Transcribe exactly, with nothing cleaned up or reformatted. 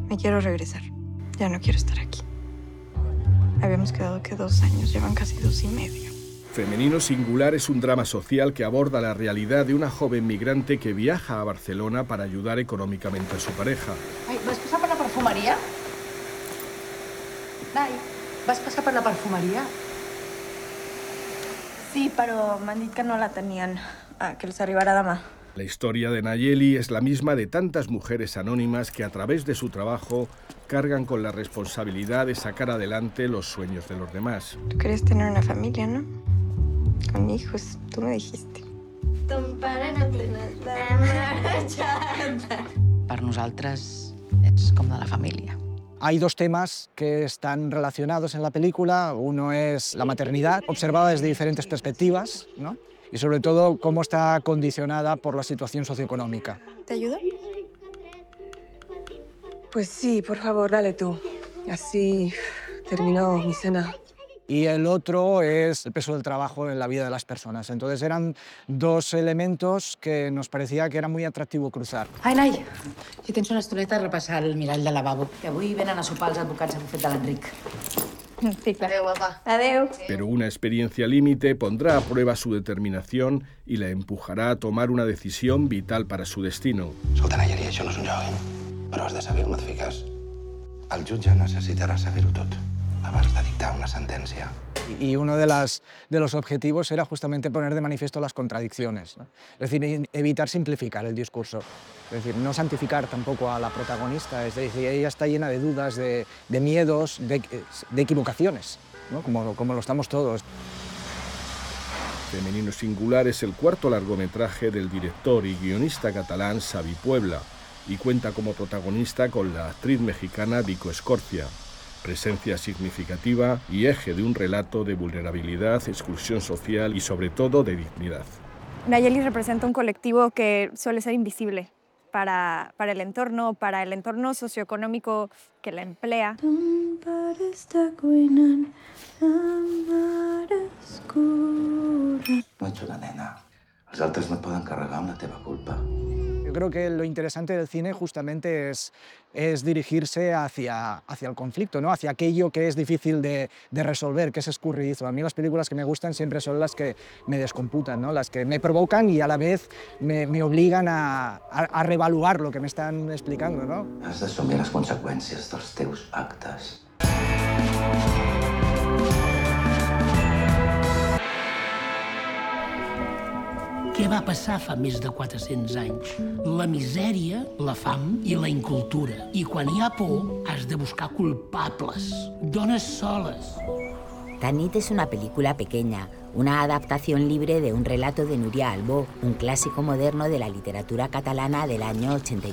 Me quiero regresar. Ya no quiero estar aquí. Habíamos quedado que dos años, llevan casi dos y medio. Femenino Singular es un drama social que aborda la realidad de una joven migrante que viaja a Barcelona para ayudar econòmicament a su pareja. Ai, vas passar per la perfumeria? Nai, vas passar per la perfumeria? Sí, però m'han dit que no la tenien, que els arribarà demà. La historia de Nayeli es la misma de tantas mujeres anónimas que a través de su trabajo cargan con la responsabilidad de sacar adelante los sueños de los demás. Tú querías tener una familia, ¿no? Con hijos, tú me dijiste. Per nosaltres ets com de la família. Hay dos temas que están relacionados en la película. Uno es la maternidad, observada desde diferentes perspectivas, ¿no? Y sobre todo cómo está condicionada por la situación socioeconómica. ¿Te ayudo? Pues sí, por favor, dale tú. Así terminó mi cena. Y el otro es el peso del trabajo en la vida de las personas. Entonces eran dos elementos que nos parecía que era muy atractivo cruzar. Ai, Nai, si tens una estoneta a repassar el mirall del lavabo, que avui venen a sopar els advocats a bufet de l'Enric. Sí, claro. Adeu, guapa. Adeu. Pero una experiencia límite pondrá a prueba su determinación y la empujará a tomar una decisión vital para su destino. Escolta, Nayeli, això no és un joc, però has de saber on et fiques. El jutge necessitarà saber-ho tot abans de dictar una sentencia. Y uno de, las, de los objetivos era justamente poner de manifiesto las contradicciones, ¿no? Es decir, evitar simplificar el discurso. Es decir, no santificar tampoco a la protagonista. Es decir, ella está llena de dudas, de, de miedos, de, de equivocaciones, ¿no? como, como lo estamos todos. Femenino Singular es el cuarto largometraje del director y guionista catalán Xavi Puebla y cuenta como protagonista con la actriz mexicana Vico Escorcia. Presencia significativa y eje de un relato de vulnerabilidad, exclusión social y sobre todo de dignidad. Nayeli representa un colectivo que suele ser invisible para, para el entorno, para el entorno socioeconómico que la emplea. No ets una nena. Els altres no et poden carregar amb la teva culpa. Yo creo que lo interesante del cine justamente es, es dirigirse hacia, hacia el conflicto, ¿no? Hacia aquello que es difícil de, de resolver, que es escurridizo. A mí las películas que me gustan siempre son las que me descomputan, ¿no? Las que me provocan y a la vez me, me obligan a, a, a reevaluar lo que me están explicando, ¿no? Has d'assumir les conseqüències dels teus actes. Què va passar fa més de quatre-cents anys? La misèria, la fam i la incultura. I quan hi ha por, has de buscar culpables. Dones soles. Tanit es una película pequeña, una adaptación libre de un relato de Núria Albó, un clásico moderno de la literatura catalana del año ochenta y